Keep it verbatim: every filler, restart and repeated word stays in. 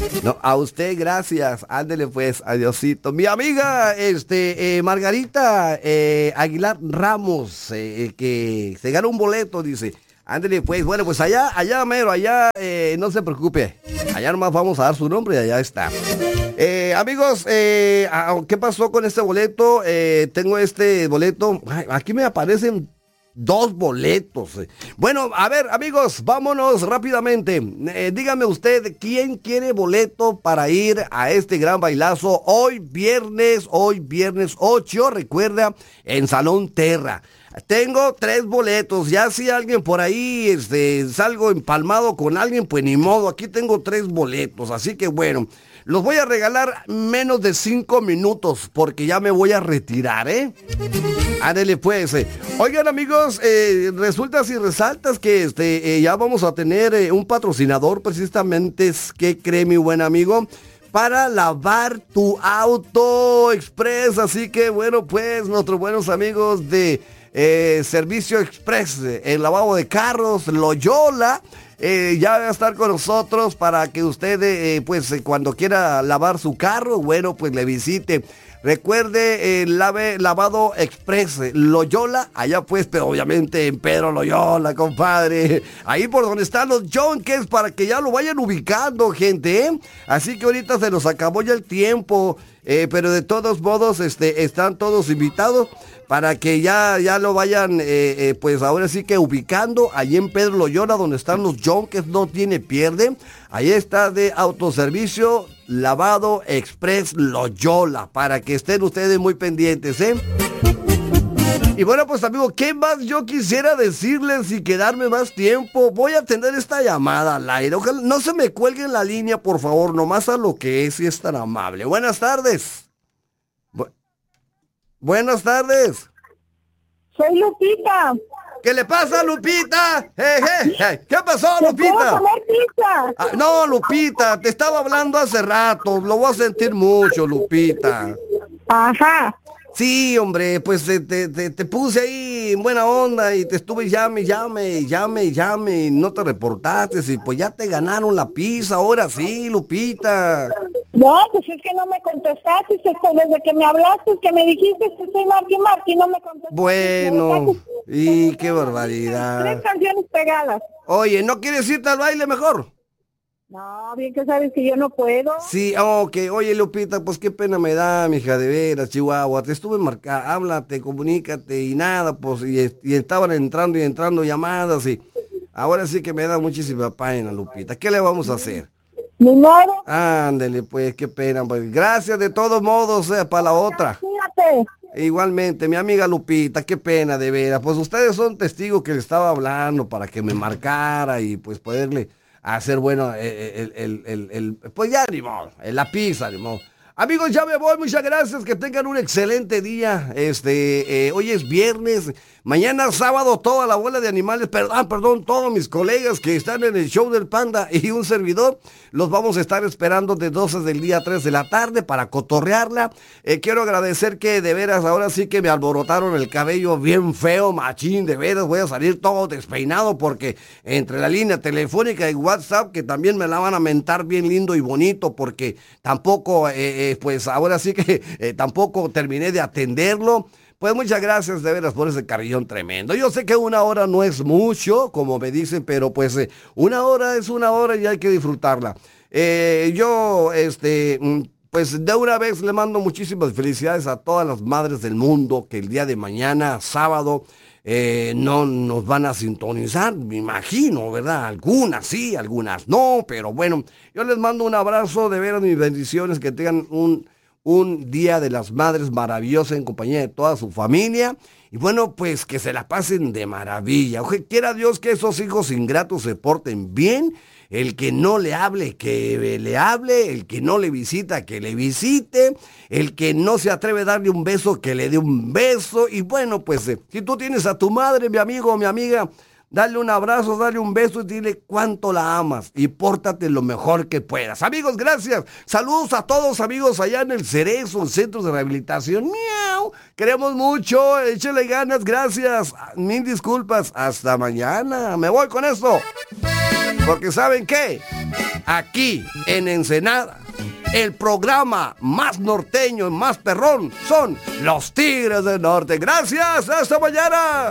No, a usted gracias. Ándele pues, adiosito. Mi amiga, este, eh, Margarita eh, Aguilar Ramos, eh, que se gana un boleto, dice. Ándele pues, bueno, pues allá, allá mero, allá, eh, no se preocupe. Allá nomás vamos a dar su nombre y allá está. Eh, amigos, eh, ¿qué pasó con este boleto? Eh, tengo este boleto. Ay, aquí me aparecen dos boletos. Bueno, a ver, amigos, vámonos rápidamente. Eh, dígame usted, ¿quién quiere boleto para ir a este gran bailazo hoy viernes, hoy viernes ocho, recuerda, en Salón Terra? Tengo tres boletos, ya si alguien por ahí este, salgo empalmado con alguien, pues ni modo, aquí tengo tres boletos, así que bueno, los voy a regalar menos de cinco minutos porque ya me voy a retirar, ¿eh? Ándele pues. Eh. Oigan amigos, eh, resulta si resaltas que este, eh, ya vamos a tener eh, un patrocinador precisamente, ¿qué cree mi buen amigo? Para lavar tu auto express, así que bueno pues nuestros buenos amigos de eh, Servicio Express, eh, el lavado de carros, Loyola, eh, ya va a estar con nosotros para que usted eh, pues eh, cuando quiera lavar su carro, bueno pues le visite. Recuerde el lave, lavado express Loyola, allá pues, pero obviamente en Pedro Loyola, compadre. Ahí por donde están los Junkers, para que ya lo vayan ubicando, gente, ¿eh? Así que ahorita se nos acabó ya el tiempo, eh, pero de todos modos este, están todos invitados para que ya, ya lo vayan, eh, eh, pues ahora sí que ubicando, ahí en Pedro Loyola, donde están los Junkers, no tiene pierde. Ahí está de autoservicio Lavado Express Loyola, para que estén ustedes muy pendientes, ¿eh? Y bueno, pues amigo, ¿qué más yo quisiera decirles y quedarme más tiempo? Voy a atender esta llamada al aire. Ojalá no se me cuelguen la línea, por favor, nomás a lo que es, si es tan amable. Buenas tardes. Bu- Buenas tardes. Soy Lupita. ¿Qué le pasa, Lupita? Eh, eh, eh. ¿Qué pasó, ¿Te Lupita? puedo comer pizza? Ah, no, Lupita, te estaba hablando hace rato. Lo voy a sentir mucho, Lupita. Ajá. Sí, hombre, pues te, te, te, te puse ahí en buena onda y te estuve llame, llame, llame, llame y no te reportaste y pues ya te ganaron la pizza, ahora sí, Lupita. No, pues es que no me contestaste, es que desde que me hablaste, que me dijiste que soy Marky Marky, no me contestaste. Bueno, y qué barbaridad. Tres canciones pegadas. Oye, ¿no quieres irte al baile mejor? No, bien que sabes que yo no puedo. Sí, ok, oye Lupita, pues qué pena me da, mija, de veras, Chihuahua, te estuve marcando, háblate, comunícate y nada, pues, y, y estaban entrando y entrando llamadas y ahora sí que me da muchísima pena, Lupita, ¿qué le vamos a hacer? Ni modo. Ándele, pues, qué pena, pues, gracias de todos modos, eh, para la otra. Fíjate. Igualmente, mi amiga Lupita, qué pena, de veras, pues ustedes son testigos que le estaba hablando para que me marcara y pues poderle hacer, bueno, el, el, el, el, pues ya ni modo, la pizza, ni modo. Amigos, ya me voy, muchas gracias, que tengan un excelente día. Este, eh, hoy es viernes, mañana sábado toda la bola de animales, perdón, perdón, todos mis colegas que están en el show del Panda y un servidor, los vamos a estar esperando de doce del día a tres de la tarde para cotorrearla. Eh, quiero agradecer que de veras ahora sí que me alborotaron el cabello bien feo, machín, de veras voy a salir todo despeinado porque entre la línea telefónica y WhatsApp que también me la van a mentar bien lindo y bonito porque tampoco... Eh, eh, pues ahora sí que eh, tampoco terminé de atenderlo. Pues muchas gracias de veras por ese carrillón tremendo. Yo sé que una hora no es mucho, como me dicen, pero pues eh, una hora es una hora y hay que disfrutarla. Eh, yo, este, pues de una vez le mando muchísimas felicidades a todas las madres del mundo que el día de mañana, sábado, Eh, no nos van a sintonizar, me imagino, ¿verdad? Algunas sí, algunas no, pero bueno, yo les mando un abrazo, de veras mis bendiciones, que tengan un, un Día de las Madres maravilloso en compañía de toda su familia, y bueno, pues que se la pasen de maravilla. Ojalá quiera Dios que esos hijos ingratos se porten bien, el que no le hable, que le hable, el que no le visita, que le visite, el que no se atreve a darle un beso, que le dé un beso, y bueno, pues, eh, si tú tienes a tu madre, mi amigo o mi amiga, dale un abrazo, dale un beso y dile cuánto la amas, y pórtate lo mejor que puedas. Amigos, gracias, saludos a todos, amigos, allá en el Cerezo, el Centro de Rehabilitación, miau, queremos mucho, échale ganas, gracias, mil disculpas, hasta mañana, me voy con esto. Porque ¿saben qué? Aquí en Ensenada, el programa más norteño y más perrón son los Tigres del Norte. Gracias, hasta mañana.